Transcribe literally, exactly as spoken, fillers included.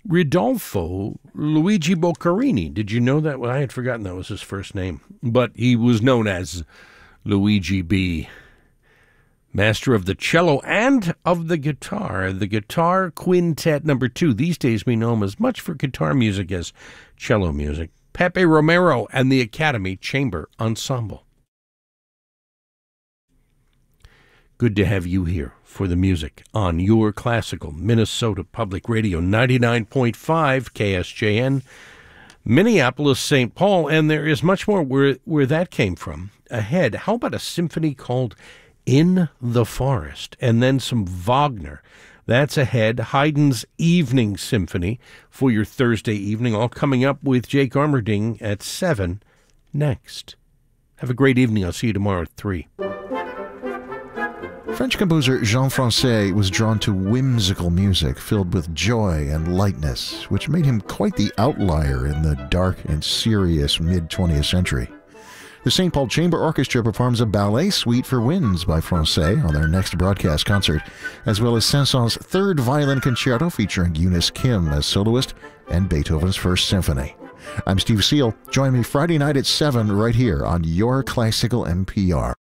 Ridolfo Luigi Boccherini. Did you know that? Well, I had forgotten that was his first name, but he was known as Luigi B. Master of the cello and of the guitar. The Guitar Quintet number two. These days we know him as much for guitar music as cello music. Pepe Romero and the Academy Chamber Ensemble. Good to have you here for the music on your classical Minnesota Public Radio, ninety-nine point five K S J N, Minneapolis, Saint Paul, and there is much more where, where that came from. Ahead, how about a symphony called In the Forest, and then some Wagner. That's ahead. Haydn's Evening Symphony for your Thursday evening, all coming up with Jake Armerding at seven next. Have a great evening. I'll see you tomorrow at three. French composer Jean Francais was drawn to whimsical music filled with joy and lightness, which made him quite the outlier in the dark and serious mid-twentieth century. The Saint Paul Chamber Orchestra performs a ballet suite for winds by Francais on their next broadcast concert, as well as Saint-Saëns' third violin concerto featuring Eunice Kim as soloist and Beethoven's First Symphony. I'm Steve Seal. Join me Friday night at seven right here on Your Classical N P R.